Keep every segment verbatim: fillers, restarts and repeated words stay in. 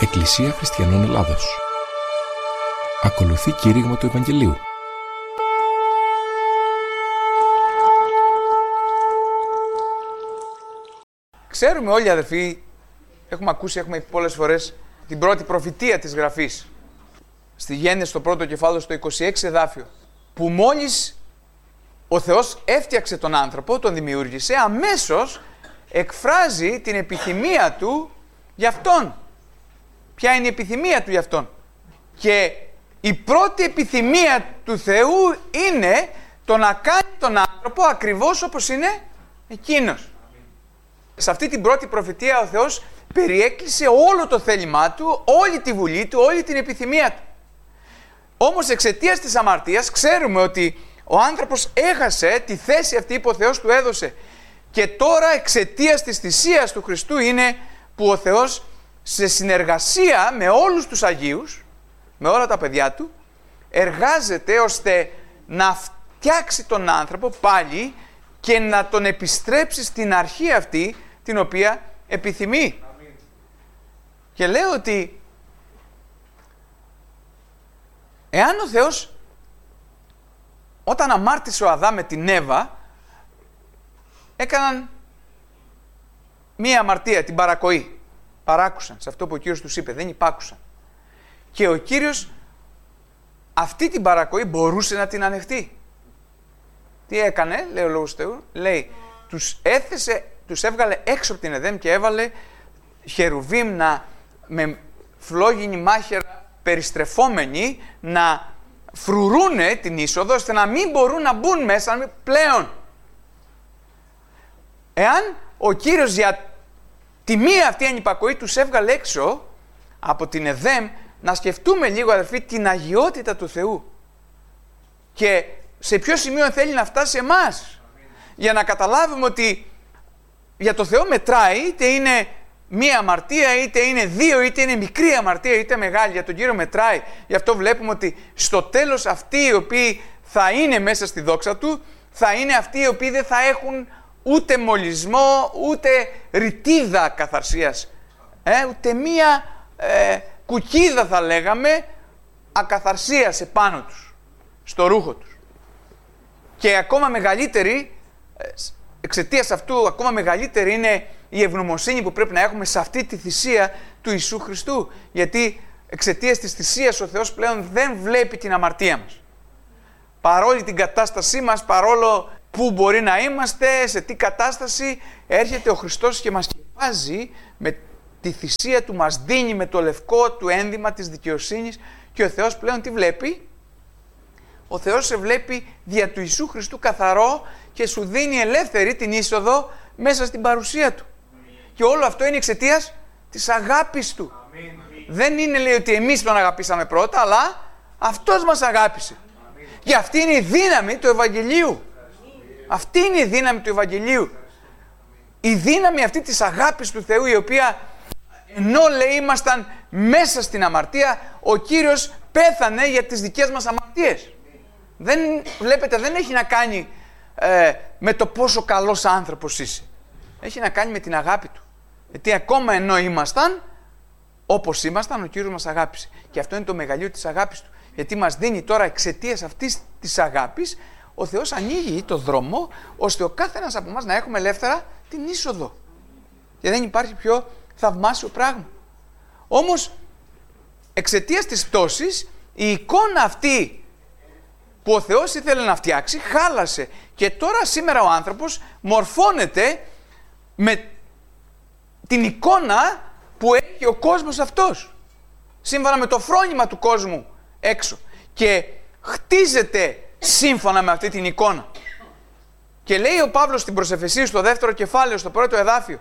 Εκκλησία Χριστιανών Ελλάδος. Ακολουθεί κήρυγμα του Ευαγγελίου. Ξέρουμε όλοι, αδερφοί, έχουμε ακούσει, έχουμε πει πολλές φορές την πρώτη προφητεία της Γραφής. Στη Γέννηση, στο πρώτο κεφάλαιο, στο είκοσι έξι εδάφιο, που μόλις ο Θεός έφτιαξε τον άνθρωπο, τον δημιούργησε, αμέσως εκφράζει την επιθυμία του για αυτόν. Ποια είναι η επιθυμία του για αυτόν? Και η πρώτη επιθυμία του Θεού είναι το να κάνει τον άνθρωπο ακριβώς όπως είναι εκείνος. Σε αυτή την πρώτη προφητεία ο Θεός περιέκλεισε όλο το θέλημά του, όλη τη βουλή του, όλη την επιθυμία του. Όμως εξαιτίας της αμαρτίας ξέρουμε ότι ο άνθρωπος έχασε τη θέση αυτή που ο Θεός του έδωσε. Και τώρα εξαιτίας της θυσίας του Χριστού είναι που ο Θεός σε συνεργασία με όλους τους Αγίους, με όλα τα παιδιά του, εργάζεται ώστε να φτιάξει τον άνθρωπο πάλι και να τον επιστρέψει στην αρχή αυτή την οποία επιθυμεί. Αμήν. Και λέω ότι εάν ο Θεός όταν αμάρτησε ο Αδάμ με την Εύα έκαναν μία αμαρτία, την παρακοή. Παράκουσαν σε αυτό που ο Κύριος τους είπε, δεν υπάκουσαν. Και ο Κύριος αυτή την παρακοή μπορούσε να την ανεχτεί. Τι έκανε, λέει ο Λόγος του Θεού, λέει, τους έθεσε, τους έβγαλε έξω από την Εδέμ και έβαλε χερουβίμ να, με φλόγινη μάχαιρα περιστρεφόμενοι να φρουρούνε την είσοδο ώστε να μην μπορούν να μπουν μέσα πλέον. Εάν ο Κύριος για τη μία αυτή ανυπακοή τους έβγαλε έξω από την Εδέμ, να σκεφτούμε λίγο, αδερφοί, την αγιότητα του Θεού και σε ποιο σημείο θέλει να φτάσει εμάς, για να καταλάβουμε ότι για το Θεό μετράει είτε είναι μία αμαρτία, είτε είναι δύο, είτε είναι μικρή αμαρτία, είτε μεγάλη. Για τον Κύριο μετράει. Γι' αυτό βλέπουμε ότι στο τέλος αυτοί οι οποίοι θα είναι μέσα στη δόξα Του θα είναι αυτοί οι οποίοι δεν θα έχουν ούτε μολυσμό, ούτε ρητίδα καθαρσίας, ε, ούτε μία ε, κουκίδα θα λέγαμε ακαθαρσίας επάνω τους, στο ρούχο τους. Και ακόμα μεγαλύτερη, εξαιτίας αυτού, ακόμα μεγαλύτερη είναι η ευγνωμοσύνη που πρέπει να έχουμε σε αυτή τη θυσία του Ιησού Χριστού. Γιατί εξαιτίας της θυσίας ο Θεός πλέον δεν βλέπει την αμαρτία μας. Παρόλη την κατάστασή μας, παρόλο που μπορεί να είμαστε, σε τι κατάσταση, έρχεται ο Χριστός και μας σκεπάζει με τη θυσία Του, μας δίνει με το λευκό Του ένδυμα της δικαιοσύνης και ο Θεός πλέον τι βλέπει? Ο Θεός σε βλέπει δια του Ιησού Χριστού καθαρό και σου δίνει ελεύθερη την είσοδο μέσα στην παρουσία Του. Και όλο αυτό είναι εξαιτίας της αγάπης Του. Αμήν. Δεν είναι, λέει, ότι εμείς τον αγαπήσαμε πρώτα, αλλά Αυτός μας αγάπησε. Αμήν. Και αυτή είναι η δύναμη του Ευαγγελίου. Αυτή είναι η δύναμη του Ευαγγελίου. Η δύναμη αυτή της αγάπης του Θεού, η οποία ενώ, λέει, ήμασταν μέσα στην αμαρτία, ο Κύριος πέθανε για τις δικές μας αμαρτίες. Δεν, βλέπετε, δεν έχει να κάνει ε, με το πόσο καλός άνθρωπος είσαι. Έχει να κάνει με την αγάπη Του. Γιατί ακόμα ενώ ήμασταν, όπως ήμασταν, ο Κύριος μας αγάπησε. Και αυτό είναι το μεγαλείο της αγάπης Του. Γιατί μας δίνει τώρα εξαιτίας αυτής της αγάπης, ο Θεός ανοίγει το δρόμο, ώστε ο κάθε ένας από εμάς να έχουμε ελεύθερα την είσοδο. Και δεν υπάρχει πιο θαυμάσιο πράγμα. Όμως, εξαιτίας της πτώσης, η εικόνα αυτή που ο Θεός ήθελε να φτιάξει, χάλασε. Και τώρα σήμερα ο άνθρωπος μορφώνεται με την εικόνα που έχει ο κόσμος αυτός. Σύμφωνα με το φρόνημα του κόσμου έξω. Και χτίζεται σύμφωνα με αυτή την εικόνα. Και λέει ο Παύλος στην προς Εφεσίους στο δεύτερο κεφάλαιο, στο πρώτο εδάφιο.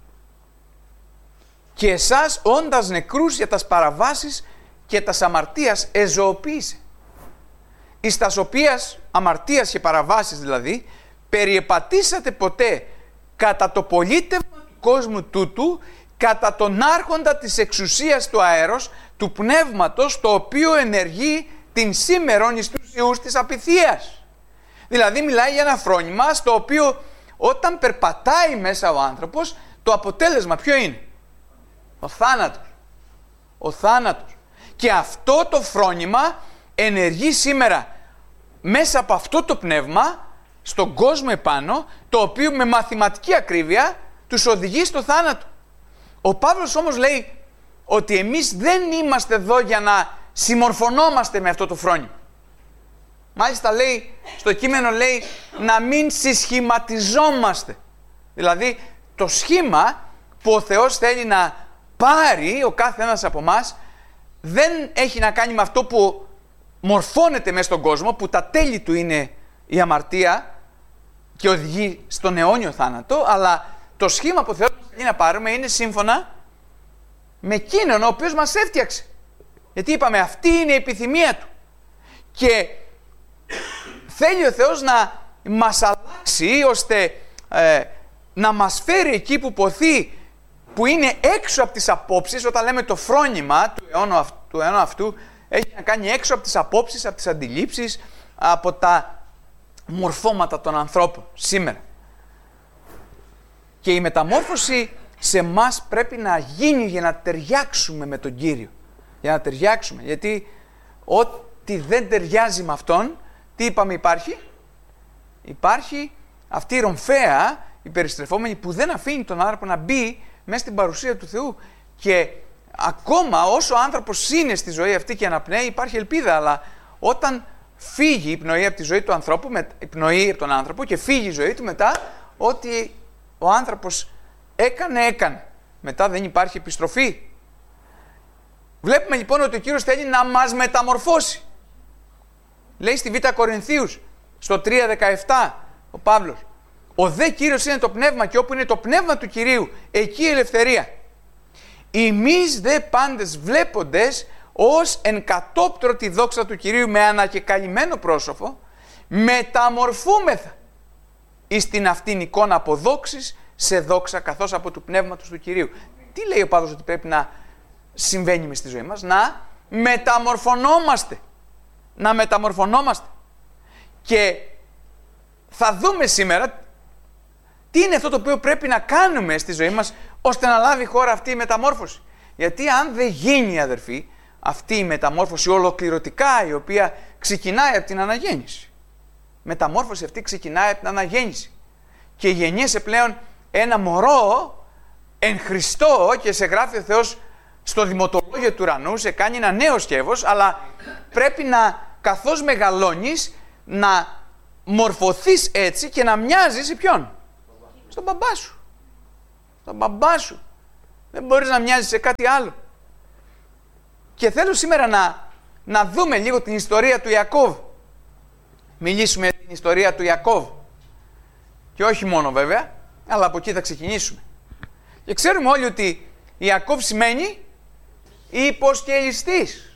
Και εσάς όντας νεκρούς για τας παραβάσεις και τας αμαρτίας εζωοποίησε. Εις τας οποίας αμαρτίας και παραβάσεις δηλαδή περιεπατήσατε ποτέ κατά το πολίτευμα του κόσμου τούτου, κατά τον άρχοντα της εξουσίας του αέρος, του πνεύματος, το οποίο ενεργεί την σήμερον εις τους ιούς της απειθίας. Δηλαδή μιλάει για ένα φρόνημα στο οποίο όταν περπατάει μέσα ο άνθρωπος, το αποτέλεσμα ποιο είναι? Ο θάνατος. ο θάνατος. Και αυτό το φρόνημα ενεργεί σήμερα μέσα από αυτό το πνεύμα στον κόσμο επάνω, το οποίο με μαθηματική ακρίβεια τους οδηγεί στο θάνατο. Ο Παύλος όμως λέει ότι εμείς δεν είμαστε εδώ για να συμμορφωνόμαστε με αυτό το φρόνημα. Μάλιστα λέει, στο κείμενο λέει να μην συσχηματιζόμαστε. Δηλαδή το σχήμα που ο Θεός θέλει να πάρει ο κάθε ένας από εμάς δεν έχει να κάνει με αυτό που μορφώνεται μέσα στον κόσμο, που τα τέλη του είναι η αμαρτία και οδηγεί στον αιώνιο θάνατο, αλλά το σχήμα που ο Θεός θέλει να πάρουμε είναι σύμφωνα με εκείνον ο οποίος μας έφτιαξε. Γιατί είπαμε αυτή είναι η επιθυμία του. Και θέλει ο Θεός να μας αλλάξει ώστε ε, να μας φέρει εκεί που ποθεί, που είναι έξω από τις απόψεις. Όταν λέμε το φρόνημα του αιώνα, του αιώνα αυτού, έχει να κάνει έξω από τις απόψεις, από τις αντιλήψεις, από τα μορφώματα των ανθρώπων σήμερα. Και η μεταμόρφωση σε εμάς πρέπει να γίνει για να ταιριάξουμε με τον Κύριο. Για να ταιριάξουμε. Γιατί ό,τι δεν ταιριάζει με Αυτόν, τι είπαμε υπάρχει? Υπάρχει αυτή η ρομφαία, η περιστρεφόμενη, που δεν αφήνει τον άνθρωπο να μπει μέσα στην παρουσία του Θεού. Και ακόμα όσο ο άνθρωπος είναι στη ζωή αυτή και αναπνέει, υπάρχει ελπίδα. Αλλά όταν φύγει η πνοή από τη ζωή του ανθρώπου, η πνοή από τον άνθρωπο και φύγει η ζωή του, μετά ό,τι ο άνθρωπος έκανε, έκανε. Μετά δεν υπάρχει επιστροφή. Βλέπουμε λοιπόν ότι ο Κύριος θέλει να μας μεταμορφώσει. Λέει στη Β' Κορινθίους, στο τρία δεκαεπτά, ο Παύλος, ο δε Κύριος είναι το πνεύμα και όπου είναι το πνεύμα του Κυρίου, εκεί η ελευθερία. Εμείς δε πάντες βλέποντες ως εν κατόπτρο τη δόξα του Κυρίου με ανακεκαλυμμένο πρόσωπο, μεταμορφούμεθα εις την αυτήν εικόνα από δόξης σε δόξα καθώς από του πνεύματος του Κυρίου. Τι λέει ο Παύλος ότι πρέπει να συμβαίνει μες στη ζωή μας? Να μεταμορφωνόμαστε. Να μεταμορφωνόμαστε. Και θα δούμε σήμερα τι είναι αυτό το οποίο πρέπει να κάνουμε στη ζωή μας ώστε να λάβει η χώρα αυτή η μεταμόρφωση. Γιατί αν δεν γίνει, αδερφοί, αυτή η μεταμόρφωση ολοκληρωτικά, η οποία ξεκινάει από την αναγέννηση. Μεταμόρφωση αυτή ξεκινάει από την αναγέννηση. Και γεννιέσαι πλέον ένα μωρό εν Χριστώ και σε γράφει ο Θεός στο δημοτολόγιο του ουρανού, σε κάνει ένα νέο σκεύος, αλλά πρέπει να, καθώς μεγαλώνεις, να μορφωθείς έτσι και να μοιάζεις σε ποιον? Στον μπαμπά σου. Στον μπαμπά σου. Δεν μπορείς να μοιάζεις σε κάτι άλλο. Και θέλω σήμερα να, να δούμε λίγο την ιστορία του Ιακώβ. Μιλήσουμε για την ιστορία του Ιακώβ. Και όχι μόνο βέβαια, αλλά από εκεί θα ξεκινήσουμε. Και ξέρουμε όλοι ότι Ιακώβ σημαίνει υποσκελιστής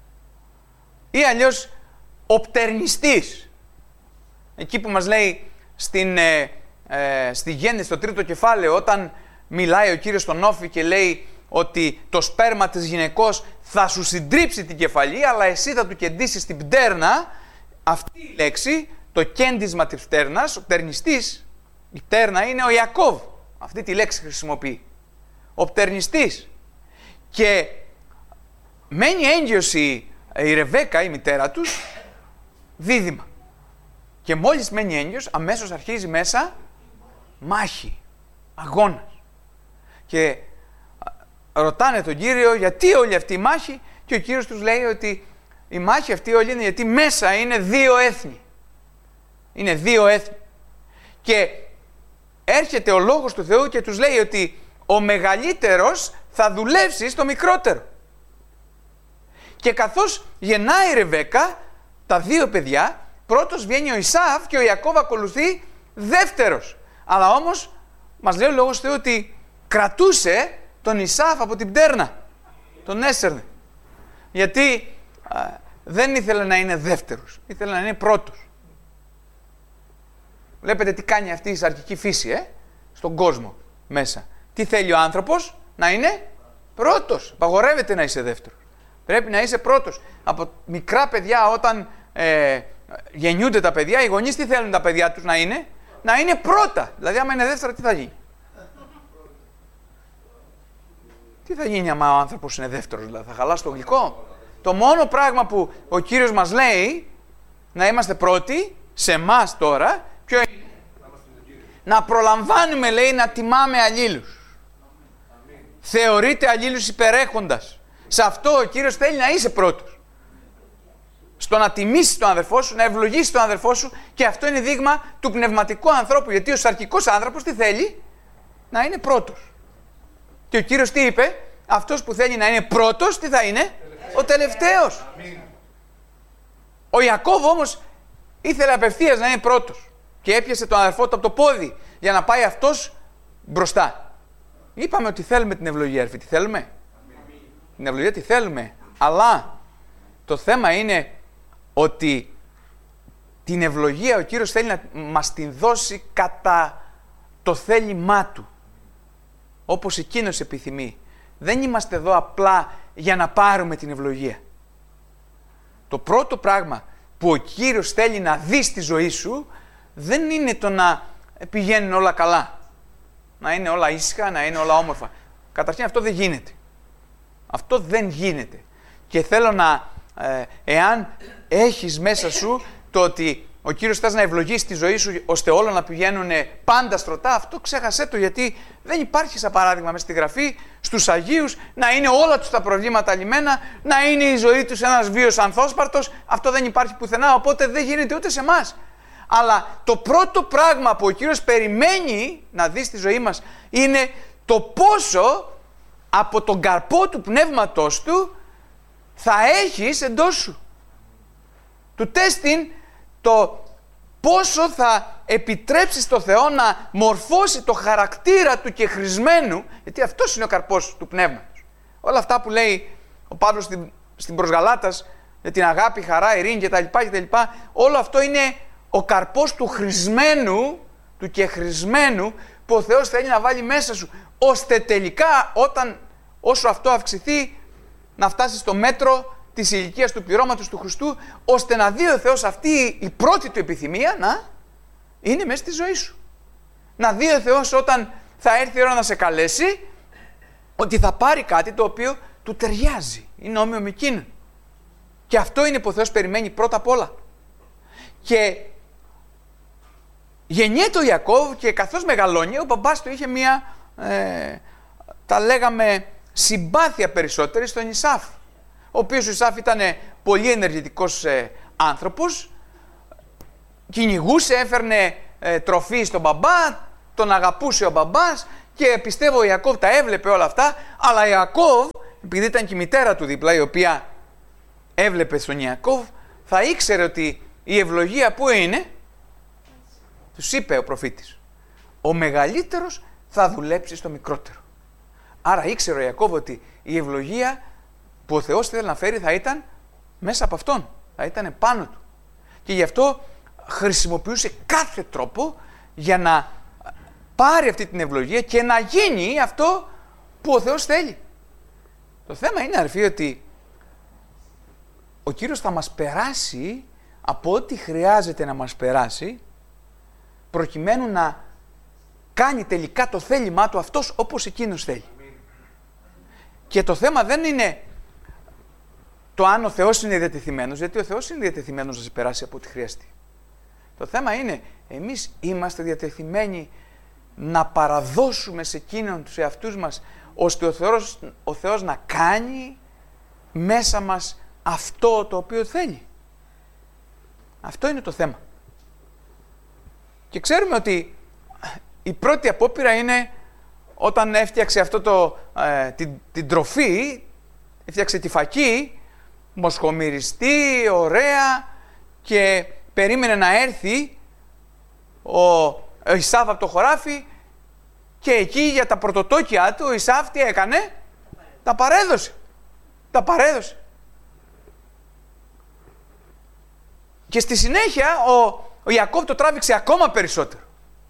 ή αλλιώς οπτερνιστής. Εκεί που μας λέει στην, ε, ε, στη Γέννηση, στο τρίτο κεφάλαιο, όταν μιλάει ο Κύριος στον Όφη και λέει ότι το σπέρμα της γυναικός θα σου συντρίψει την κεφαλή, αλλά εσύ θα του κεντήσεις την πτέρνα. Αυτή η λέξη, το κέντισμα της πτέρνας, ο πτερνιστής, η πτέρνα είναι ο Ιακώβ. Αυτή τη λέξη χρησιμοποιεί. Ο πτερνιστής. Και μένει έγκυος η, η Ρεβέκα, η μητέρα τους, δίδυμα. Και μόλις μένει έγκυος, αμέσως αρχίζει μέσα μάχη, αγώνας. Και ρωτάνε τον Κύριο γιατί όλη αυτή η μάχη, και ο Κύριος τους λέει ότι η μάχη αυτή όλη είναι γιατί μέσα είναι δύο έθνη. Είναι δύο έθνη. Και έρχεται ο Λόγος του Θεού και τους λέει ότι ο μεγαλύτερος θα δουλεύσει στο μικρότερο. Και καθώς γεννάει η Ρεβέκα, τα δύο παιδιά, πρώτος βγαίνει ο Ισαύ και ο Ιακώβ ακολουθεί δεύτερος. Αλλά όμως μας λέει ο Λόγος του Θεού ότι κρατούσε τον Ισαύ από την πτέρνα. Τον έσερνε. Γιατί α, δεν ήθελε να είναι δεύτερος. Ήθελε να είναι πρώτος. Βλέπετε τι κάνει αυτή η σαρκική φύση, ε, στον κόσμο μέσα. Τι θέλει ο άνθρωπος? Να είναι πρώτος. Παγορεύεται να είσαι δεύτερος. Πρέπει να είσαι πρώτος. Από μικρά παιδιά, όταν ε, γεννιούνται τα παιδιά, οι γονείς τι θέλουν τα παιδιά τους να είναι? Να είναι πρώτα. Δηλαδή άμα είναι δεύτερα τι θα γίνει? Τι θα γίνει άμα ο άνθρωπος είναι δεύτερος, δηλαδή θα χαλάσει το γλυκό? Το μόνο πράγμα που ο Κύριος μας λέει να είμαστε πρώτοι, σε εμάς τώρα, ποιο είναι? Να προλαμβάνουμε, λέει, να τιμάμε αλλήλους. Θεωρείται αλλήλους υπερέχοντας. Σε αυτό ο Κύριος θέλει να είσαι πρώτος. Στο να τιμήσεις τον αδερφό σου, να ευλογήσεις τον αδερφό σου, και αυτό είναι δείγμα του πνευματικού ανθρώπου. Γιατί ο σαρκικός άνθρωπος τι θέλει? Να είναι πρώτος. Και ο Κύριος τι είπε? Αυτός που θέλει να είναι πρώτος, τι θα είναι? Ο τελευταίος. Ο Ιακώβ όμως ήθελε απευθείας να είναι πρώτος και έπιασε τον αδερφό του από το πόδι για να πάει αυτός μπροστά. Είπαμε ότι θέλουμε την ευλογία, αρφή. Τι θέλουμε? Αμήν. Την ευλογία τη θέλουμε. Αλλά το θέμα είναι ότι την ευλογία ο Κύριος θέλει να μας την δώσει κατά το θέλημά Του. Όπως Εκείνος επιθυμεί. Δεν είμαστε εδώ απλά για να πάρουμε την ευλογία. Το πρώτο πράγμα που ο Κύριος θέλει να δει στη ζωή σου δεν είναι το να πηγαίνουν όλα καλά. Να είναι όλα ήσυχα, να είναι όλα όμορφα. Καταρχήν αυτό δεν γίνεται. Αυτό δεν γίνεται. Και θέλω να, ε, εάν έχεις μέσα σου το ότι ο Κύριος θες να ευλογήσει τη ζωή σου ώστε όλα να πηγαίνουν πάντα στρωτά, αυτό ξέχασέ το, γιατί δεν υπάρχει σαν παράδειγμα μέσα στη Γραφή στους Αγίους να είναι όλα τους τα προβλήματα λυμμένα, να είναι η ζωή τους ένας βίος ανθόσπαρτος. Αυτό δεν υπάρχει πουθενά, οπότε δεν γίνεται ούτε σε εμάς. Αλλά το πρώτο πράγμα που ο Κύριος περιμένει να δει στη ζωή μας είναι το πόσο από τον καρπό του πνεύματος Του θα έχεις εντός σου. Του τέστην το πόσο θα επιτρέψεις το Θεό να μορφώσει το χαρακτήρα του και χρησμένου, γιατί αυτός είναι ο καρπός του πνεύματος. Όλα αυτά που λέει ο Παύλος στην, στην προς Γαλάτας για την αγάπη, χαρά, ειρήνη κτλ, κτλ, όλο αυτό είναι ο καρπός του χρησμένου, του και χρησμένου, που ο Θεός θέλει να βάλει μέσα σου, ώστε τελικά όταν, όσο αυτό αυξηθεί, να φτάσει στο μέτρο της ηλικίας του πληρώματος του Χριστού, ώστε να δει ο Θεός αυτή η πρώτη του επιθυμία να είναι μέσα στη ζωή σου. Να δει ο Θεός όταν θα έρθει η ώρα να σε καλέσει, ότι θα πάρει κάτι το οποίο του ταιριάζει, είναι όμοιο με εκείνον. Και αυτό είναι που ο Θεός περιμένει πρώτα απ' όλα. Και γεννιέται ο Ιακώβ και καθώς μεγαλώνει, ο μπαμπάς του είχε μία, ε, τα λέγαμε, συμπάθεια περισσότερη στον Ισάφ. Ο οποίος ο Ισάφ ήταν πολύ ενεργητικός ε, άνθρωπος, κυνηγούσε, έφερνε ε, τροφή στον μπαμπά, τον αγαπούσε ο μπαμπάς και πιστεύω ο Ιακώβ τα έβλεπε όλα αυτά, αλλά ο Ιακώβ, επειδή ήταν και η μητέρα του δίπλα, η οποία έβλεπε στον Ιακώβ, θα ήξερε ότι η ευλογία που είναι, τους είπε ο προφήτης, ο μεγαλύτερος θα δουλέψει στο μικρότερο. Άρα ήξερε ο Ιακώβ ότι η ευλογία που ο Θεός θέλει να φέρει θα ήταν μέσα από αυτόν, θα ήταν πάνω του. Και γι' αυτό χρησιμοποιούσε κάθε τρόπο για να πάρει αυτή την ευλογία και να γίνει αυτό που ο Θεός θέλει. Το θέμα είναι, αρφή, ότι ο Κύριος θα μας περάσει από ό,τι χρειάζεται να μας περάσει, προκειμένου να κάνει τελικά το θέλημά του αυτός όπως εκείνος θέλει. Και το θέμα δεν είναι το αν ο Θεός είναι διατεθειμένος, γιατί ο Θεός είναι διατεθειμένος να σε περάσει από ό,τι χρειαστεί. Το θέμα είναι, εμείς είμαστε διατεθειμένοι να παραδώσουμε σε εκείνον τους εαυτούς μας, ώστε ο Θεός, ο Θεός να κάνει μέσα μας αυτό το οποίο θέλει. Αυτό είναι το θέμα. Και ξέρουμε ότι η πρώτη απόπειρα είναι όταν έφτιαξε αυτό το, ε, την, την τροφή, έφτιαξε τη φακή, μοσχομυριστή, ωραία, και περίμενε να έρθει ο, ο Ισάβ από το χωράφι, και εκεί για τα πρωτοτόκια του ο Ισάβ τι έκανε? Τα παρέδωσε. Τα παρέδωσε. Και στη συνέχεια ο, ο Ιακώβ το τράβηξε ακόμα περισσότερο.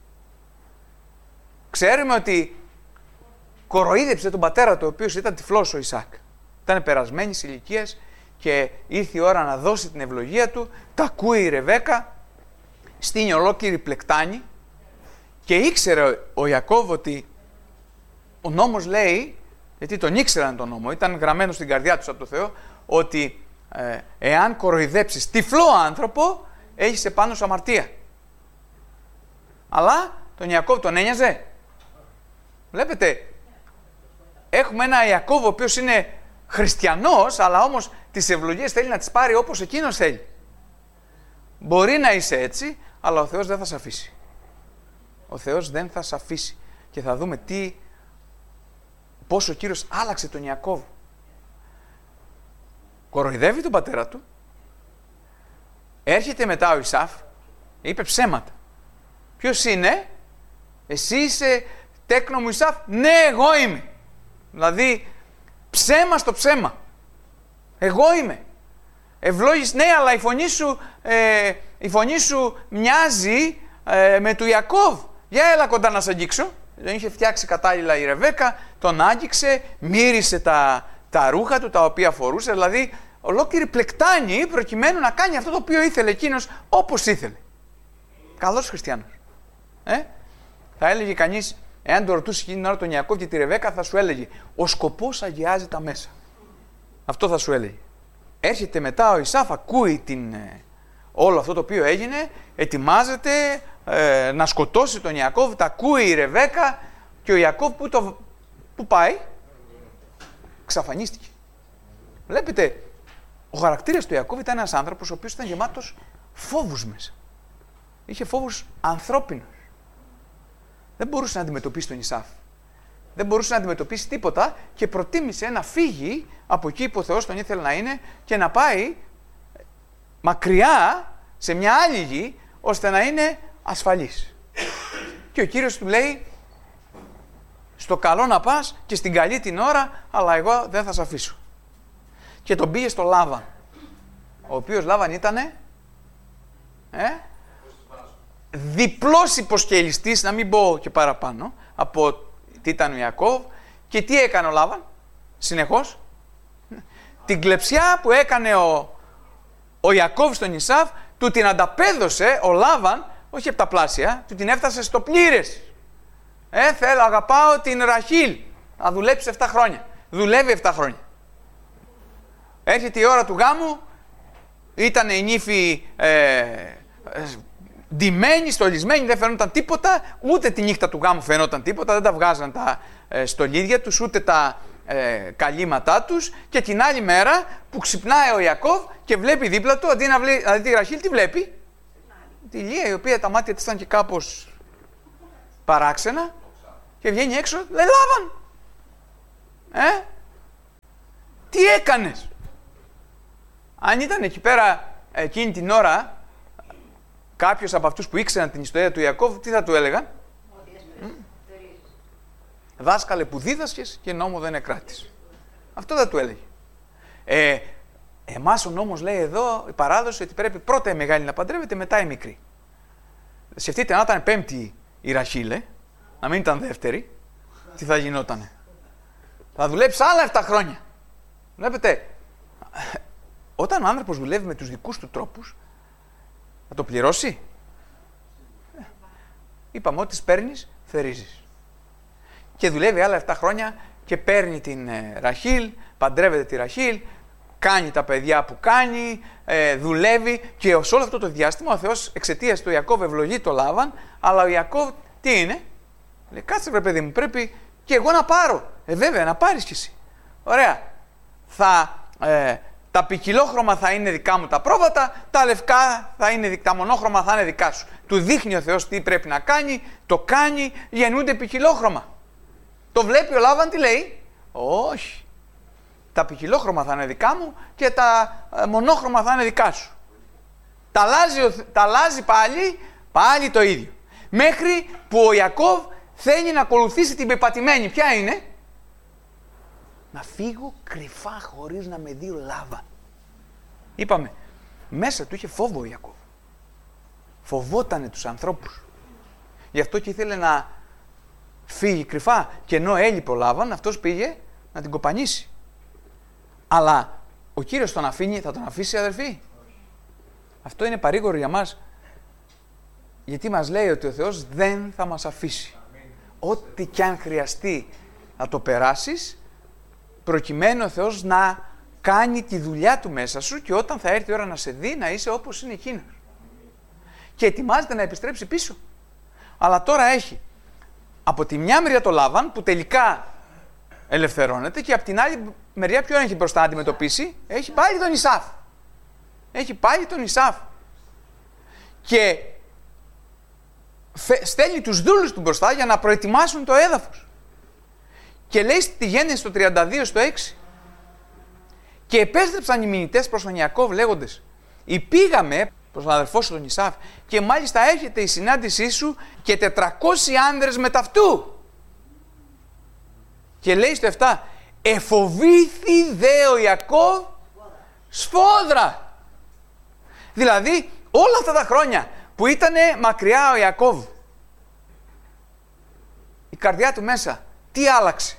Ξέρουμε ότι κοροϊδέψε τον πατέρα του, ο οποίος ήταν τυφλός ο Ισάκ. Ήταν περασμένης ηλικίας και ήρθε η ώρα να δώσει την ευλογία του. Τα ακούει η Ρεβέκα, στείνει ολόκληρη πλεκτάνη, και ήξερε ο Ιακώβ ότι ο νόμος λέει γιατί τον ήξεραν τον νόμο, ήταν γραμμένο στην καρδιά τους από το Θεό, ότι ε, εάν κοροϊδέψεις τυφλό άνθρωπο, έχεις επάνω σου αμαρτία. Αλλά τον Ιακώβ τον ένοιαζε. Βλέπετε, έχουμε ένα Ιακώβ ο οποίος είναι χριστιανός, αλλά όμως τις ευλογίες θέλει να τις πάρει όπως εκείνος θέλει. Μπορεί να είσαι έτσι, αλλά ο Θεός δεν θα σε αφήσει. Ο Θεός δεν θα σε αφήσει. Και θα δούμε τι, πώς ο Κύριος άλλαξε τον Ιακώβ. Κοροϊδεύει τον πατέρα του. Έρχεται μετά ο Ισάφ, είπε ψέματα. Ποιος είναι? Εσύ είσαι τέκνο μου Ισάφ? Ναι, εγώ είμαι. Δηλαδή, ψέμα στο ψέμα. Εγώ είμαι. Ευλόγης, ναι, αλλά η φωνή σου, ε, η φωνή σου μοιάζει ε, με του Ιακώβ. Για έλα κοντά να σε αγγίξω. Τον είχε φτιάξει κατάλληλα η Ρεβέκα, τον άγγιξε, μύρισε τα, τα ρούχα του τα οποία φορούσε, δηλαδή ολόκληρη πλεκτάνη προκειμένου να κάνει αυτό το οποίο ήθελε εκείνος όπως ήθελε. Καλός χριστιανός. Ε? Θα έλεγε κανείς, εάν το ρωτούσε εκείνη την ώρα τον Ιακώβ και τη Ρεβέκα, θα σου έλεγε ο σκοπός αγιάζει τα μέσα. Αυτό θα σου έλεγε. Έρχεται μετά ο Ισάφ, ακούει την, ε, όλο αυτό το οποίο έγινε, ετοιμάζεται ε, να σκοτώσει τον Ιακώβ, τα ακούει η Ρεβέκα και ο Ιακώβ που, το, που πάει, ξαφανίστηκε. Βλέπετε, ο χαρακτήρας του Ιακώβ ήταν ένας άνθρωπος ο οποίος ήταν γεμάτος φόβους μέσα. Είχε φόβους ανθρώπινους. Δεν μπορούσε να αντιμετωπίσει τον Ισάφ. Δεν μπορούσε να αντιμετωπίσει τίποτα και προτίμησε να φύγει από εκεί που ο Θεός τον ήθελε να είναι και να πάει μακριά σε μια άλλη γη ώστε να είναι ασφαλής. Και ο Κύριος του λέει, στο καλό να πας και στην καλή την ώρα, αλλά εγώ δεν θα σε αφήσω. Και τον πήγε στο Λάβαν, ο οποίος Λάβαν ήτανε ε, διπλός υποσκελιστής, να μην πω και παραπάνω, από τι ήταν ο Ιακώβ. Και τι έκανε ο Λάβαν συνεχώς? Την κλεψιά που έκανε ο, ο Ιακώβ στον Ισάφ, του την ανταπέδωσε ο Λάβαν, όχι από τα πλάσια, του την έφτασε στο πλήρες. Ε, θέλω, αγαπάω την Ραχήλ, να δουλέψει επτά χρόνια. Δουλεύει επτά χρόνια. Έρχεται η ώρα του γάμου, ήταν η νύφη ε, ε, ντυμένη, στολισμένη, δεν φαινόταν τίποτα, ούτε τη νύχτα του γάμου φαινόταν τίποτα, δεν τα βγάζαν τα ε, στολίδια τους, ούτε τα ε, καλύματά τους, και την άλλη μέρα που ξυπνάει ο Ιακώβ και βλέπει δίπλα του, αντί να βλέπει, δηλαδή τη Ραχήλ, τι βλέπει? Τη Λία, η οποία τα μάτια της ήταν και κάπως παράξενα, και βγαίνει έξω, λέει, Λάβαν, ε, τι έκανες? Αν ήταν εκεί πέρα εκείνη την ώρα κάποιος από αυτούς που ήξεραν την ιστορία του Ιακώβ, τι θα του έλεγαν? Mm. Δάσκαλε που δίδασκες και νόμο δεν εκράτης. Αυτό θα του έλεγε. Ε, εμάς ο νόμος λέει εδώ, η παράδοση, ότι πρέπει πρώτα η μεγάλη να παντρεύεται, μετά η μικρή. Σκεφτείτε, να ήταν πέμπτη η Ραχήλ, να μην ήταν δεύτερη, τι θα γινότανε? Θα δουλέψει άλλα επτά χρόνια. Βλέπετε, όταν ο άνθρωπος δουλεύει με τους δικούς του τρόπους, θα το πληρώσει? Ε, είπαμε ότι παίρνεις, θερίζεις. Και δουλεύει άλλα επτά χρόνια και παίρνει την ε, Ραχήλ, παντρεύεται τη Ραχήλ, κάνει τα παιδιά που κάνει, ε, δουλεύει, και σε όλο αυτό το διάστημα ο Θεός εξαιτίας του Ιακώβ ευλογεί το Λάβαν, αλλά ο Ιακώβ τι είναι? Λέει, κάτσε βρε παιδί μου, πρέπει και εγώ να πάρω. Ε, βέβαια, να πάρεις κι εσύ. Ωραία. Θα... Ε, τα ποικιλόχρωμα θα είναι δικά μου τα πρόβατα, τα λευκά θα είναι, τα μονόχρωμα θα είναι δικά σου. Του δείχνει ο Θεός τι πρέπει να κάνει, το κάνει, γεννούνται ποικιλόχρωμα. Το βλέπει ο Λάβαν, τι λέει? Όχι. Τα ποικιλόχρωμα θα είναι δικά μου και τα ε, μονόχρωμα θα είναι δικά σου. Τα αλλάζει, τα αλλάζει πάλι, πάλι το ίδιο. Μέχρι που ο Ιακώβ θέλει να ακολουθήσει την πεπατημένη. Ποια είναι? Να φύγω κρυφά χωρίς να με δει ο Λάβαν. Είπαμε, μέσα του είχε φόβο ο Ιακώβ. Φοβότανε τους ανθρώπους. Γι' αυτό και ήθελε να φύγει κρυφά. Και ενώ έλειπε ο Λάβαν, αυτός πήγε να την κοπανίσει. Αλλά ο Κύριος τον αφήνει, θα τον αφήσει, αδερφοί? Αυτό είναι παρήγορο για μας. Γιατί μας λέει ότι ο Θεός δεν θα μας αφήσει. Ό,τι κι αν χρειαστεί να το περάσεις, προκειμένου ο Θεός να κάνει τη δουλειά του μέσα σου και όταν θα έρθει η ώρα να σε δει να είσαι όπως είναι εκείνος. Και ετοιμάζεται να επιστρέψει πίσω. Αλλά τώρα έχει από τη μια μεριά το Λάβαν που τελικά ελευθερώνεται και από την άλλη μεριά ποιον έχει μπροστά να αντιμετωπίσει? Έχει πάλι τον Ισάφ. Έχει πάλι τον Ισάφ. Και στέλνει τους δούλους του μπροστά για να προετοιμάσουν το έδαφος. Και λέει στη Γέννηση στο τριάντα δύο στο έξι. Και επέστρεψαν οι μηνυτές προς τον Ιακώβ λέγοντες: «Υπήγαμε προς τον αδερφό σου τον Ισάφ και μάλιστα έρχεται η συνάντησή σου και τετρακόσιοι άνδρες με ταυτού». Και λέει στο επτά: «Εφοβήθη δε ο Ιακώβ σφόδρα». Δηλαδή όλα αυτά τα χρόνια που ήταν μακριά ο Ιακώβ, η καρδιά του μέσα τι άλλαξε?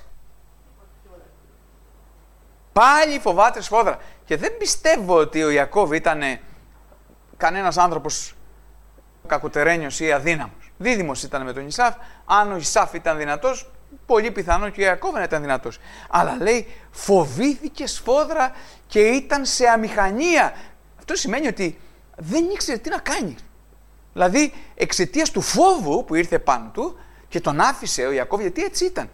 Πάλι φοβάται σφόδρα. Και δεν πιστεύω ότι ο Ιακώβ ήταν κανένας άνθρωπος κακοτερένιος ή αδύναμος. Δίδυμος ήταν με τον Ισάφ. Αν ο Ισάφ ήταν δυνατός, πολύ πιθανό και ο Ιακώβ να ήταν δυνατός. Αλλά λέει φοβήθηκε σφόδρα και ήταν σε αμηχανία. Αυτό σημαίνει ότι δεν ήξερε τι να κάνει. Δηλαδή εξαιτίας του φόβου που ήρθε πάνω του και τον άφησε ο Ιακώβ, γιατί έτσι ήταν.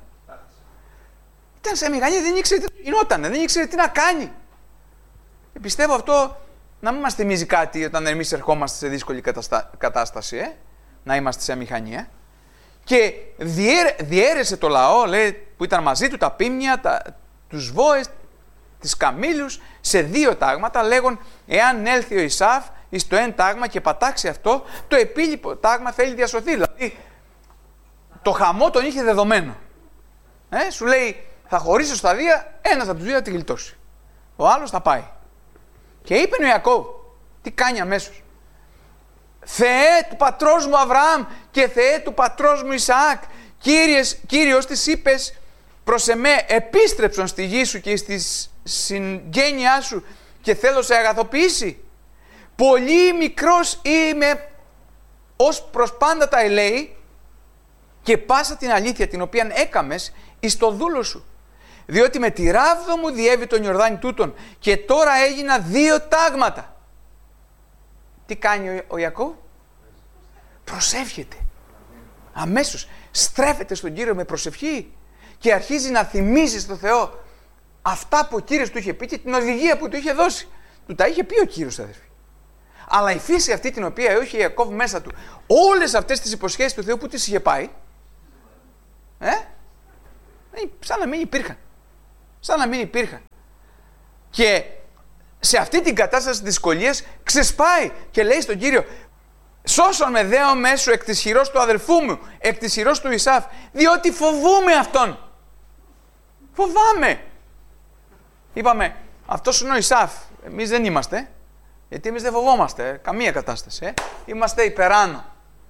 Ήταν σε αμηχανία, δεν ήξερε τι γινόταν, δεν ήξερε τι να κάνει. Και πιστεύω αυτό να μην μας θυμίζει κάτι όταν εμείς ερχόμαστε σε δύσκολη κατάσταση, ε? Να είμαστε σε αμηχανία. Και διέρε, διέρεσε το λαό, λέει, που ήταν μαζί του, τα πίμνια, τα, τους βόες, τις καμήλους, σε δύο τάγματα, λέγον, εάν έλθει ο Ισάφ εις το εν τάγμα και πατάξει αυτό, το επίλοιπο τάγμα θέλει διασωθεί. Δηλαδή, το χαμό τον είχε δεδομένο. Ε, σου λέει, θα χωρίσω στα δύο, ένας από τους δύο θα τη γλιτώσει. Ο άλλος θα πάει. Και είπε ο Ιακώβ, τι κάνει αμέσως? Θεέ του πατρός μου Αβραάμ και Θεέ του πατρός μου Ισαάκ, Κύριες, Κύριος της είπες προς εμέ, επίστρεψον στη γη σου και στη συγγένειά σου και θέλω σε αγαθοποιήσει. Πολύ μικρός είμαι ως προς πάντα τα ελέη και πάσα την αλήθεια την οποία έκαμες εις το δούλο σου. Διότι με τη ράβδο μου διέβη τον Ιορδάνη τούτον και τώρα έγινα δύο τάγματα. Τι κάνει ο, ο Ιακώβ? Προσεύχεται. Αμέσως στρέφεται στον Κύριο με προσευχή και αρχίζει να θυμίζει στον Θεό αυτά που ο Κύριος του είχε πει και την οδηγία που του είχε δώσει. Του τα είχε πει ο Κύριος, αδερφοί. Αλλά η φύση αυτή την οποία είχε ο Ιακώβ μέσα του, όλες αυτές τις υποσχέσεις του Θεού που τις είχε πάει, ε, σαν να μην υπήρχαν. Σαν να μην υπήρχαν. Και σε αυτή την κατάσταση της δυσκολίας ξεσπάει και λέει στον Κύριο, σώσον με δέο μέσου εκ της χειρός του αδερφού μου, εκ της χειρός του Ισάφ, διότι φοβούμαι αυτόν. Φοβάμαι. Είπαμε, αυτός είναι ο Ισάφ. Εμείς δεν είμαστε, γιατί εμείς δεν φοβόμαστε καμία κατάσταση. Ε. Είμαστε υπεράνω.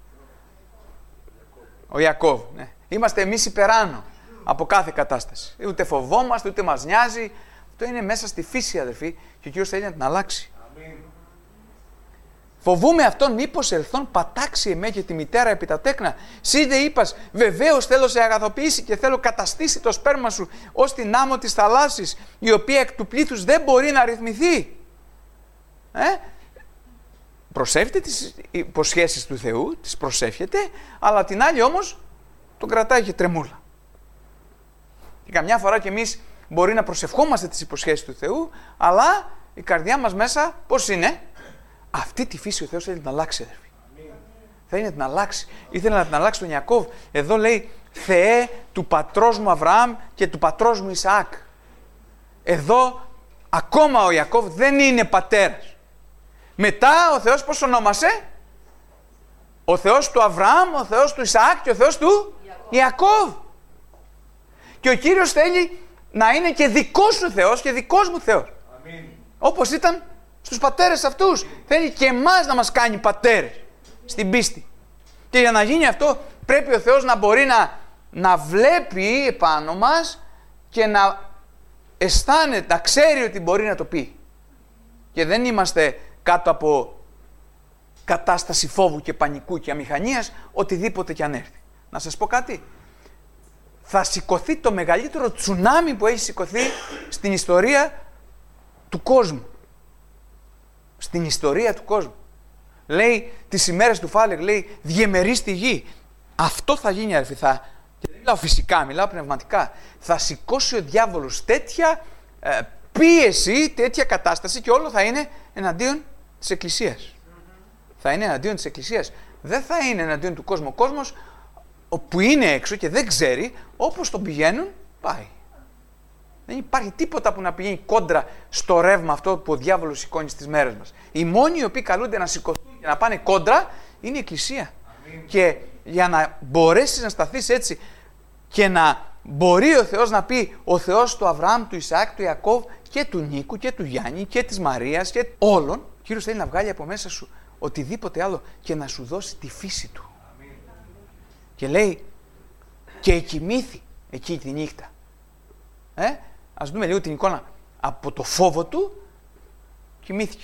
Ο Ιακώβ. Ναι. Είμαστε εμείς υπεράνω από κάθε κατάσταση. Ούτε φοβόμαστε, ούτε μας νοιάζει. Αυτό είναι μέσα στη φύση, αδερφοί, και ο Κύριος θέλει να την αλλάξει. Αμήν. Φοβούμαι αυτόν, μήπως ελθόν πατάξει εμέ και τη μητέρα επί τα τέκνα. Σύντε είπας, βεβαίως θέλω σε αγαθοποιήσει και θέλω καταστήσει το σπέρμα σου ως την άμμο της θαλάσσης, η οποία εκ του πλήθους δεν μπορεί να ρυθμιθεί. Ε? Προσεύχεται τις υποσχέσεις του Θεού, τις προσεύχεται, αλλά την άλλη όμως τον κρατάει και τρεμούλα. Και καμιά φορά κι εμείς μπορεί να προσευχόμαστε τις υποσχέσεις του Θεού, αλλά η καρδιά μας μέσα πώς είναι? Αυτή τη φύση ο Θεός θέλει να την αλλάξει, αδερφοί. Θέλει να την αλλάξει. Ήθελε να την αλλάξει τον Ιακώβ. Εδώ λέει Θεέ του πατρός μου Αβραάμ και του πατρός μου Ισαάκ. Εδώ ακόμα ο Ιακώβ δεν είναι πατέρας. Μετά ο Θεός πώς ονόμασε? Ο Θεός του Αβραάμ, ο Θεός του Ισαάκ και ο Θεός του Ιακώβ. Και ο Κύριος θέλει να είναι και δικός σου Θεός και δικός μου Θεός. Αμήν. Όπως ήταν στους πατέρες αυτούς. Θέλει και εμάς να μας κάνει πατέρες στην πίστη. Και για να γίνει αυτό πρέπει ο Θεός να μπορεί να, να βλέπει επάνω μας και να αισθάνεται, να ξέρει ότι μπορεί να το πει. Και δεν είμαστε κάτω από κατάσταση φόβου και πανικού και αμηχανίας οτιδήποτε κι αν έρθει. Να σας πω κάτι. θα σηκωθεί το μεγαλύτερο τσουνάμι που έχει σηκωθεί στην ιστορία του κόσμου. Στην ιστορία του κόσμου. Λέει τις ημέρες του Φάλεγ, λέει διεμερεί τη γη. Αυτό θα γίνει, αδελφοί. Θα, και δεν μιλάω φυσικά, μιλάω πνευματικά. Θα σηκώσει ο διάβολος τέτοια ε, πίεση, τέτοια κατάσταση και όλο θα είναι εναντίον της Εκκλησίας. Mm-hmm. Θα είναι εναντίον της Εκκλησίας. Δεν θα είναι εναντίον του κόσμου. Ο κόσμος που είναι έξω και δεν ξέρει, όπως τον πηγαίνουν, πάει. Δεν υπάρχει τίποτα που να πηγαίνει κόντρα στο ρεύμα αυτό που ο διάβολος σηκώνει στις μέρες μας. Οι μόνοι οι οποίοι καλούνται να σηκωθούν και να πάνε κόντρα είναι η Εκκλησία. Αμήν. Και για να μπορέσεις να σταθείς έτσι και να μπορεί ο Θεός να πει ο Θεός του Αβραάμ, του Ισαάκ, του Ιακώβ και του Νίκου και του Γιάννη και της Μαρίας και όλων, ο Κύριος θέλει να βγάλει από μέσα σου οτιδήποτε άλλο και να σου δώσει τη φύση του. Αμήν. Και λέει και εκοιμήθη εκεί τη νύχτα. Ε? Ας δούμε λίγο την εικόνα. Από το φόβο του κοιμήθηκε.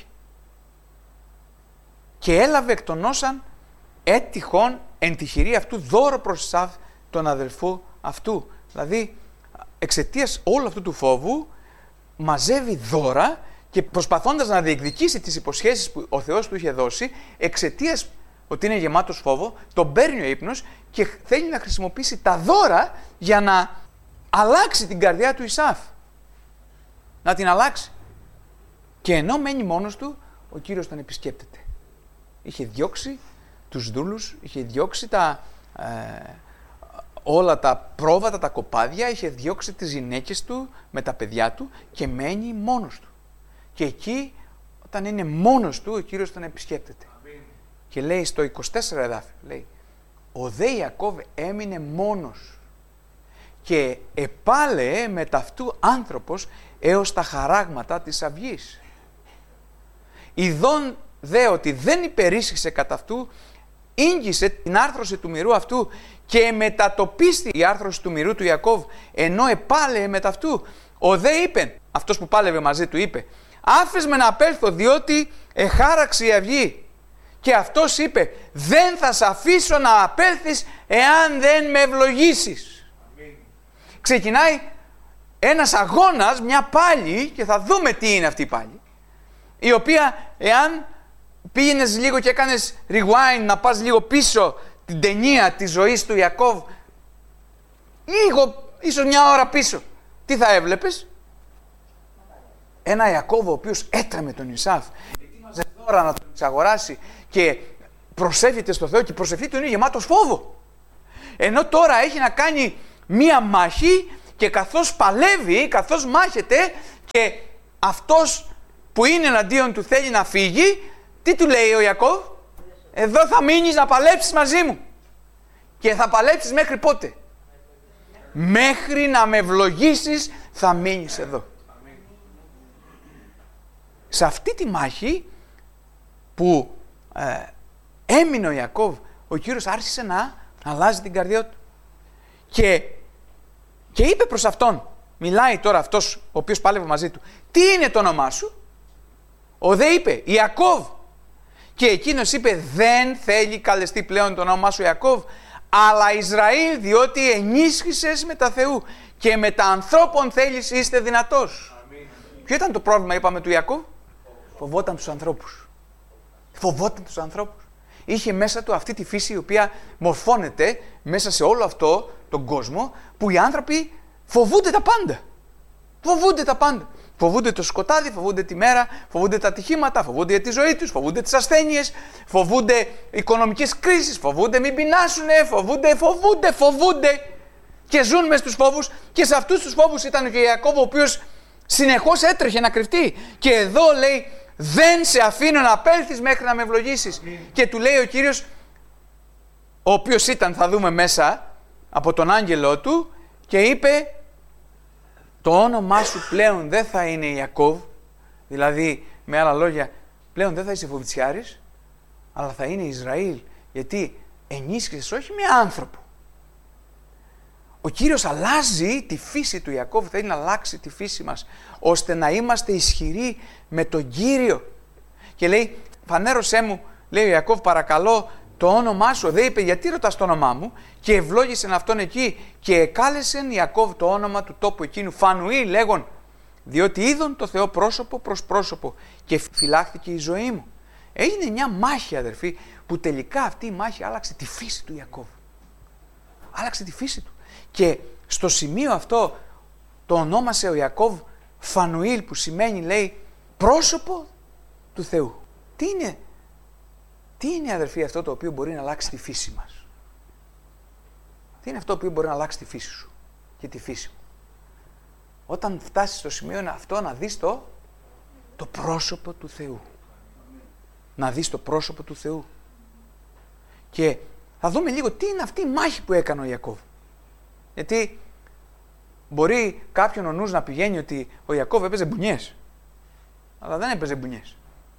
Και έλαβε εκ των όσαν έτυχον εν τη χειρή αυτού δώρο προς Ισάβ τον αδελφό αυτού. Δηλαδή εξαιτίας όλου αυτού του φόβου μαζεύει δώρα και προσπαθώντας να διεκδικήσει τις υποσχέσεις που ο Θεός του είχε δώσει, εξαιτίας ότι είναι γεμάτος φόβο, τον παίρνει ο ύπνος και θέλει να χρησιμοποιήσει τα δώρα για να αλλάξει την καρδιά του Ισάβ. Να την αλλάξει. Και ενώ μένει μόνος του, ο Κύριος τον επισκέπτεται. Είχε διώξει τους δούλους, είχε διώξει τα, ε, όλα τα πρόβατα, τα κοπάδια, είχε διώξει τις γυναίκες του με τα παιδιά του και μένει μόνος του. Και εκεί, όταν είναι μόνος του, ο Κύριος τον επισκέπτεται. Αμήν. Και λέει στο είκοσι τέσσερα εδάφιο, λέει, ο δε Ιακώβ έμεινε μόνος και επάλεε με ταυτού άνθρωπος έως τα χαράγματα της αυγής. Ιδών δε ότι δεν υπερίσχυσε κατά αυτού, ίγγισε την άρθρωση του μυρού αυτού και μετατοπίστη η άρθρωση του μυρού του Ιακώβ, ενώ επάλεε με ταυτού. Ο δε είπε, αυτός που πάλευε μαζί του είπε, άφες με να απέλθω διότι εχάραξε η αυγή. Και αυτός είπε, δεν θα σε αφήσω να απέλθεις εάν δεν με ευλογήσεις. Αμήν. Ξεκινάει ένας αγώνας, μια πάλη, και θα δούμε τι είναι αυτή η πάλη, η οποία εάν πήγαινες λίγο και έκανες rewind, να πας λίγο πίσω την ταινία της ζωής του Ιακώβ, λίγο, ίσως μια ώρα πίσω, τι θα έβλεπες? Ένα Ιακώβ ο οποίος έτρεμε τον Ισάβ, ετοίμαζε δώρα να τον εξαγοράσει και προσεύχεται στο Θεό και η προσευχή του είναι γεμάτος φόβο. Ενώ τώρα έχει να κάνει μία μάχη και καθώς παλεύει, καθώς μάχεται και αυτός που είναι εναντίον του θέλει να φύγει, τι του λέει ο Ιακώβ? Εδώ θα μείνεις να παλέψεις μαζί μου. Και θα παλέψεις μέχρι πότε? Μέχρι να με ευλογήσεις θα μείνεις εδώ. Σε αυτή τη μάχη που ε, έμεινε ο Ιακώβ, ο Κύριος άρχισε να αλλάζει την καρδιά του. Και, και είπε προς αυτόν, μιλάει τώρα αυτός ο οποίος πάλευε μαζί του, τι είναι το όνομά σου? Ο δε είπε, Ιακώβ. Και εκείνος είπε, δεν θέλει καλεστεί πλέον το όνομά σου Ιακώβ, αλλά Ισραήλ, διότι ενίσχυσες με τα Θεού και με τα ανθρώπων θέλεις είστε δυνατός. Αμήν. Ποιο ήταν το πρόβλημα, είπαμε, του Ιακώβ? Φοβόταν τους ανθρώπους. Φοβόταν τους ανθρώπους. Είχε μέσα του αυτή τη φύση η οποία μορφώνεται μέσα σε όλο αυτό τον κόσμο, που οι άνθρωποι φοβούνται τα πάντα. Φοβούνται τα πάντα. Φοβούνται το σκοτάδι, φοβούνται τη μέρα, φοβούνται τα ατυχήματα, φοβούνται τη ζωή τους, φοβούνται τις ασθένειες, φοβούνται οικονομικές κρίσεις, φοβούνται μην πεινάσουνε, φοβούνται, φοβούνται, φοβούνται και ζουν μες στους φόβους. Και σε αυτούς τους φόβους ήταν και ο Ιακώβ, ο οποίος συνεχώς έτρεχε να κρυφτεί. Και εδώ λέει, δεν σε αφήνω να απέλθεις μέχρι να με ευλογήσεις. Mm. Και του λέει ο Κύριος, ο οποίος ήταν, θα δούμε μέσα, από τον άγγελό του, και είπε, το όνομά σου πλέον δεν θα είναι Ιακώβ, δηλαδή με άλλα λόγια, πλέον δεν θα είσαι φοβητσιάρης, αλλά θα είναι Ισραήλ, γιατί ενίσχυσες όχι με άνθρωπο. Ο Κύριος αλλάζει τη φύση του Ιακώβ, θέλει να αλλάξει τη φύση μας, ώστε να είμαστε ισχυροί με τον Κύριο. Και λέει, φανέρωσέ μου, λέει ο Ιακώβ, παρακαλώ, το όνομά σου, δεν είπε γιατί ρωτάς το όνομά μου, και ευλόγησεν αυτόν εκεί και εκάλεσεν Ιακώβ το όνομα του τόπου εκείνου Φανουήλ λέγον, διότι είδον το Θεό πρόσωπο προς πρόσωπο και φυλάχθηκε η ζωή μου. Έγινε μια μάχη, αδερφοί, που τελικά αυτή η μάχη άλλαξε τη φύση του Ιακώβ. Άλλαξε τη φύση του. Και στο σημείο αυτό το ονόμασε ο Ιακώβ Φανουήλ, που σημαίνει, λέει, πρόσωπο του Θεού. Τι είναι, τι είναι, αδερφοί, αυτό το οποίο μπορεί να αλλάξει τη φύση μας? Τι είναι αυτό το οποίο μπορεί να αλλάξει τη φύση σου και τη φύση μου? Όταν φτάσεις στο σημείο αυτό να δεις το, το πρόσωπο του Θεού. Να δεις το πρόσωπο του Θεού. Και θα δούμε λίγο τι είναι αυτή η μάχη που έκανε ο Ιακώβ. Γιατί μπορεί κάποιον ο νους να πηγαίνει ότι ο Ιακώβ έπαιζε μπουνιές. Αλλά δεν έπαιζε μπουνιές.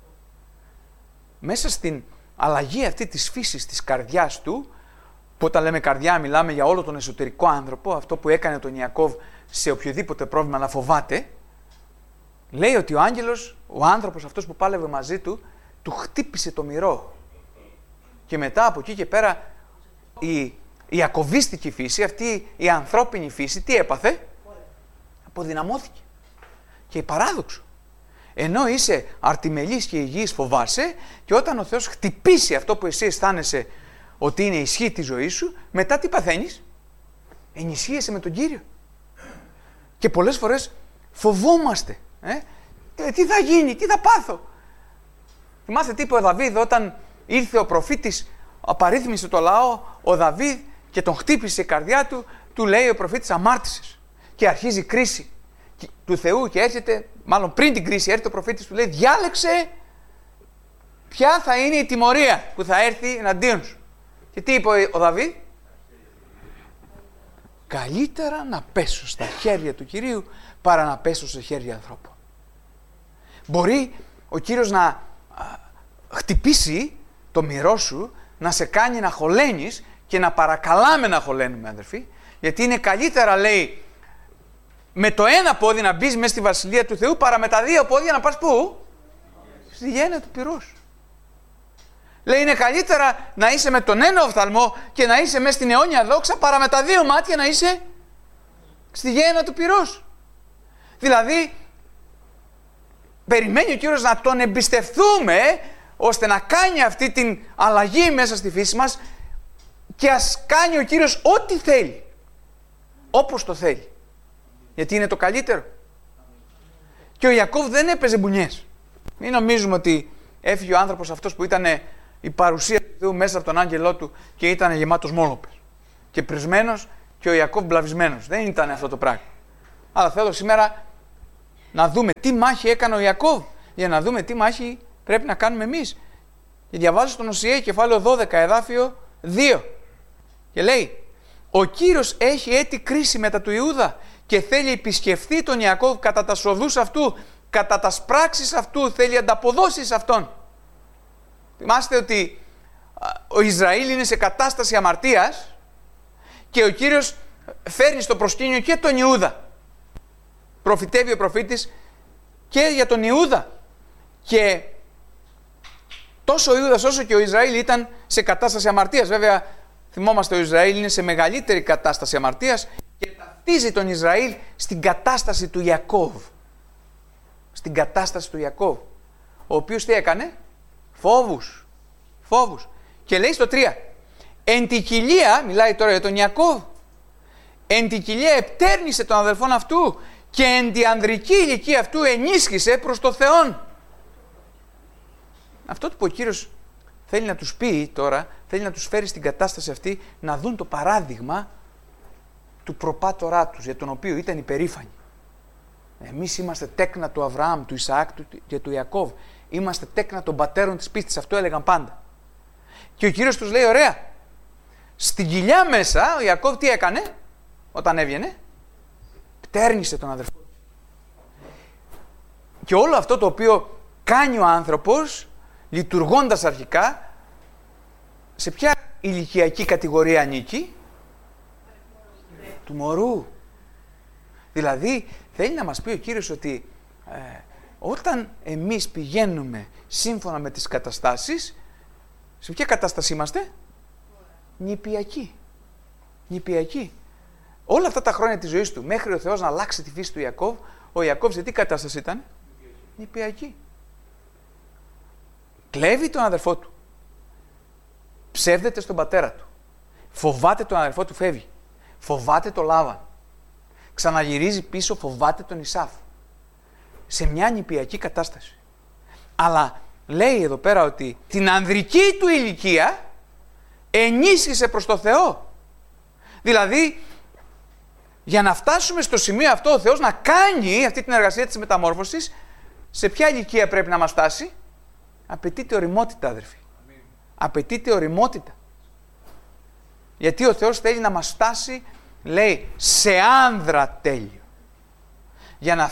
Μέσα στην αλλαγή αυτή της φύσης της καρδιάς του, που όταν λέμε καρδιά μιλάμε για όλο τον εσωτερικό άνθρωπο, αυτό που έκανε τον Ιακώβ σε οποιοδήποτε πρόβλημα να φοβάται, λέει ότι ο άγγελος, ο άνθρωπος αυτός που πάλευε μαζί του, του χτύπησε το μυρό. Και μετά από εκεί και πέρα η, η ιακωβίστικη φύση, αυτή η ανθρώπινη φύση, τι έπαθε? Αποδυναμώθηκε. Και παράδοξο. Ενώ είσαι αρτιμελής και υγιής φοβάσαι, και όταν ο Θεός χτυπήσει αυτό που εσύ αισθάνεσαι ότι είναι ισχύ τη ζωή σου, μετά τι παθαίνεις? Ενισχύεσαι με τον Κύριο. Και πολλές φορές φοβόμαστε. Ε? Τι θα γίνει, τι θα πάθω? Θυμάστε τι είπε ο Δαβίδ όταν ήρθε ο προφήτης, απαρίθμησε το λαό, ο Δαβίδ, και τον χτύπησε η καρδιά του, του λέει ο προφήτης αμάρτησες. Και αρχίζει η κρίση του Θεού και έρχεται, μάλλον πριν την κρίση έρχεται ο προφήτης, του λέει διάλεξε ποια θα είναι η τιμωρία που θα έρθει εναντίον σου. Και τι είπε ο Δαβίδ? Καλύτερα να πέσω στα χέρια του Κυρίου παρά να πέσω σε χέρια ανθρώπων. Μπορεί ο Κύριος να α, χτυπήσει το μυρό σου, να σε κάνει να χωλένεις και να παρακαλάμε να χωλένουμε, αδερφοί, γιατί είναι καλύτερα, λέει, με το ένα πόδι να μπεις μέσα στη Βασιλεία του Θεού παρά με τα δύο πόδια να πας πού? Στη γένεια του πυρός. Λέει είναι καλύτερα να είσαι με τον ένα οφθαλμό και να είσαι μέσα στην αιώνια δόξα παρά με τα δύο μάτια να είσαι στη γένεια του πυρός. Δηλαδή περιμένει ο Κύριος να τον εμπιστευτούμε ώστε να κάνει αυτή την αλλαγή μέσα στη φύση μας, και ας κάνει ο Κύριος ό,τι θέλει, όπως το θέλει, γιατί είναι το καλύτερο. Και ο Ιακώβ δεν έπαιζε μπουνιές. Μην νομίζουμε ότι έφυγε ο άνθρωπος αυτός που ήταν η παρουσία του Θεού μέσα από τον άγγελό του και ήταν γεμάτος μόλοπες και πρισμένος, και ο Ιακώβ μπλαβισμένος. Δεν ήταν αυτό το πράγμα. Αλλά θέλω σήμερα να δούμε τι μάχη έκανε ο Ιακώβ, για να δούμε τι μάχη πρέπει να κάνουμε εμείς. Και διαβάζω στον Οσιέ κεφάλαιο δώδεκα, εδάφιο δύο. Και λέει, ο Κύριος έχει έτη κρίση μετά του Ιούδα και θέλει επισκεφθεί τον Ιακώβ κατά τα σοδούς αυτού, κατά τα πράξεις αυτού, θέλει ανταποδόσεις αυτόν. Θυμάστε ότι ο Ισραήλ είναι σε κατάσταση αμαρτίας και ο Κύριος φέρνει στο προσκήνιο και τον Ιούδα. Προφητεύει ο προφήτης και για τον Ιούδα. Και τόσο ο Ιούδας όσο και ο Ισραήλ ήταν σε κατάσταση αμαρτίας. Βέβαια, θυμόμαστε, ο Ισραήλ είναι σε μεγαλύτερη κατάσταση αμαρτίας και ταυτίζει τον Ισραήλ στην κατάσταση του Ιακώβ. Στην κατάσταση του Ιακώβ. Ο οποίος τι έκανε? Φόβους. Φόβους. Και λέει στο τρία. Εν τη κοιλία, μιλάει τώρα για τον Ιακώβ, εν τη κοιλία επτέρνησε τον αδελφόν αυτού και εν τη ανδρική ηλικία αυτού ενίσχυσε προς το Θεόν. Αυτό που ο Κύριος θέλει να τους πει τώρα, θέλει να τους φέρει στην κατάσταση αυτή να δουν το παράδειγμα του προπάτορά τους, για τον οποίο ήταν υπερήφανοι. Εμείς είμαστε τέκνα του Αβραάμ, του Ισαάκ και του Ιακώβ. Είμαστε τέκνα των πατέρων της πίστης. Αυτό έλεγαν πάντα. Και ο Κύριος τους λέει, ωραία, στην κοιλιά μέσα ο Ιακώβ τι έκανε όταν έβγαινε? Πτέρνησε τον αδερφό. Και όλο αυτό το οποίο κάνει ο άνθρωπος, λειτουργώντας αρχικά, σε ποια ηλικιακή κατηγορία ανήκει? Του μωρού. Δηλαδή θέλει να μας πει ο Κύριος ότι ε, όταν εμείς πηγαίνουμε σύμφωνα με τις καταστάσεις, Σε ποια κατάσταση είμαστε? Νηπιακοί. Νηπιακοί. Όλα αυτά τα χρόνια της ζωής του, μέχρι ο Θεός να αλλάξει τη φύση του Ιακώβ, ο Ιακώβ σε τι κατάσταση ήταν? Νηπιακή. Κλέβει τον αδερφό του. Ψεύδεται στον πατέρα του. Φοβάται τον αδερφό του, φεύγει. Φοβάται τον Λάβαν. Ξαναγυρίζει πίσω, φοβάται τον Ισάβ. Σε μια νηπιακή κατάσταση. Αλλά λέει εδώ πέρα ότι την ανδρική του ηλικία ενίσχυσε προς το Θεό. Δηλαδή, για να φτάσουμε στο σημείο αυτό ο Θεός να κάνει αυτή την εργασία της μεταμόρφωσης, σε ποια ηλικία πρέπει να μας φτάσει? Απαιτείται ωριμότητα, αδερφοί. Αμήν. Απαιτείται ωριμότητα. Γιατί ο Θεός θέλει να μας φτάσει, λέει, σε άνδρα τέλειο. Για να